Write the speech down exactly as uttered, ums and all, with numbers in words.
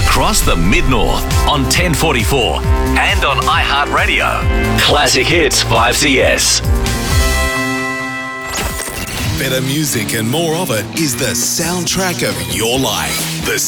across the Mid-North on ten forty-four and on iHeartRadio. Classic Hits five C S. Better music and more of it is the soundtrack of your life. The